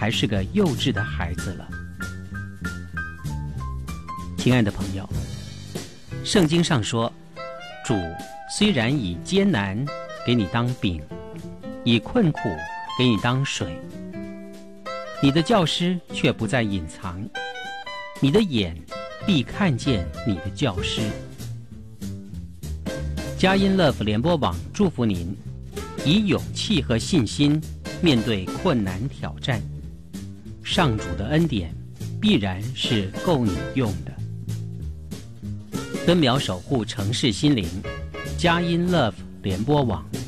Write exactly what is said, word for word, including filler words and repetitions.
还是个幼稚的孩子了。亲爱的朋友，圣经上说，主虽然以艰难给你当饼，以困苦给你当水，你的教师却不再隐藏，你的眼必看见你的教师。佳音 Love 联播网祝福您，以勇气和信心面对困难挑战，上主的恩典必然是够你用的。分秒守护城市心灵，佳音 Love 联播网。